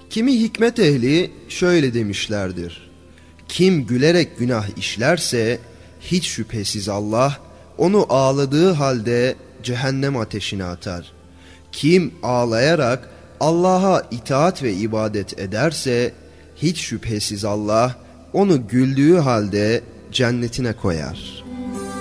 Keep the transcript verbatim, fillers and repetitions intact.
Kimi hikmet ehli şöyle demişlerdir: kim gülerek günah işlerse hiç şüphesiz Allah onu ağladığı halde cehennem ateşine atar. Kim ağlayarak Allah'a itaat ve ibadet ederse hiç şüphesiz Allah onu güldüğü halde cennetine koyar.